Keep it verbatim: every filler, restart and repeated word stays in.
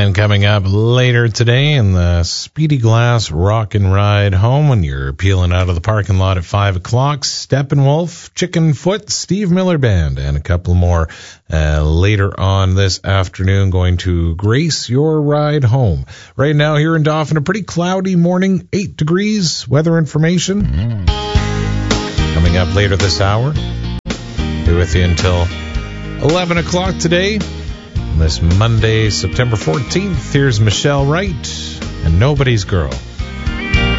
And coming up later today in the Speedy Glass Rock and Ride home when you're peeling out of the parking lot at five o'clock, Steppenwolf, Chicken Foot, Steve Miller Band, and a couple more uh, later on this afternoon going to grace your ride home. Right now here in Dauphin, a pretty cloudy morning, eight degrees, weather information. Mm. Coming up later this hour, be with you until eleven o'clock today. This Monday, September fourteenth, here's Michelle Wright and Nobody's Girl.